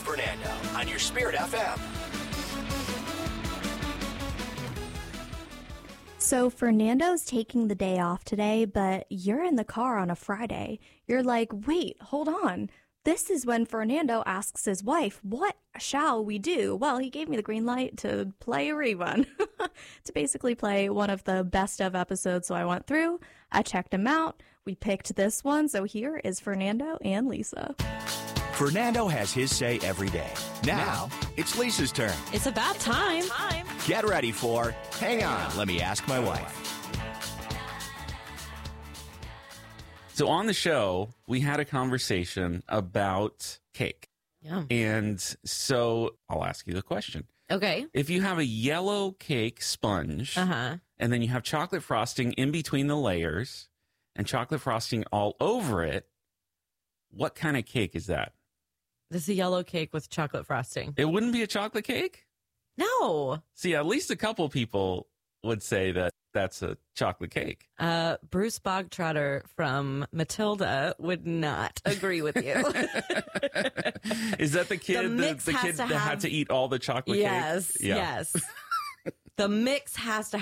Fernando on your Spirit FM. So Fernando's taking the day off today, but you're in the car on a Friday. You're like, wait, hold on. This is when Fernando asks his wife, what shall we do? Well, he gave me the green light to play a rerun, to basically play one of the best of episodes. So I went through, I checked him out. We picked this one. So here is Fernando and Lisa. Fernando has his say every day. Now, it's Lisa's turn. It's about time. Get ready for Hang On, Let Me Ask My Wife. So on the show, we had a conversation about cake. Yeah. And so I'll ask you the question. Okay. If you have a yellow cake sponge, and then you have chocolate frosting in between the layers and chocolate frosting all over it, what kind of cake is that? This is a yellow cake with chocolate frosting. It wouldn't be a chocolate cake? No. See, at least a couple people would say that that's a chocolate cake. Bruce Bogtrotter from Matilda would not agree with you. Is that the kid, the kid that had to eat all the chocolate cake? Yes. The mix has to